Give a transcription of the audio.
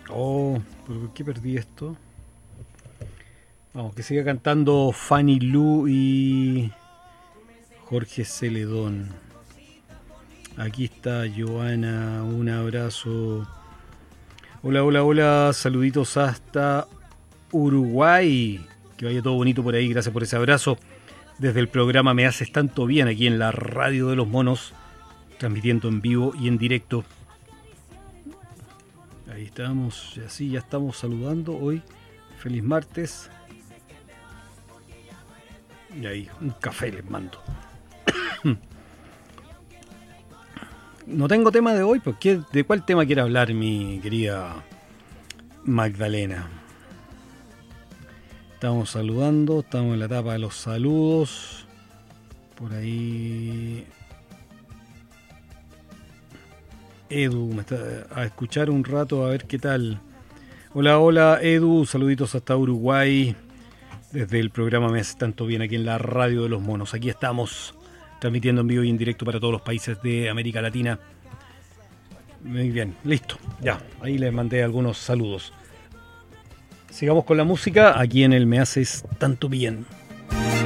Oh, ¿por qué perdí esto? Vamos, que siga cantando Fanny Lu y Jorge Celedón. Aquí está Joana, un abrazo. Hola, hola, hola, saluditos hasta Uruguay. Que vaya todo bonito por ahí, gracias por ese abrazo. Desde el programa Me Haces Tanto Bien, aquí en la Radio de los Monos, transmitiendo en vivo y en directo. Ahí estamos, así ya estamos saludando hoy. Feliz martes. Y ahí, un café les mando. No tengo tema de hoy, pues ¿de cuál tema quiere hablar mi querida Magdalena? Estamos saludando, estamos en la etapa de los saludos. Por ahí Edu me está a escuchar un rato a ver qué tal. Hola, hola Edu, saluditos hasta Uruguay. Desde el programa Me Haces Tanto Bien aquí en la Radio de los Monos. Aquí estamos transmitiendo en vivo y en directo para todos los países de América Latina. Muy bien, listo, ya, ahí les mandé algunos saludos. Sigamos con la música aquí en el Me Haces Tanto Bien.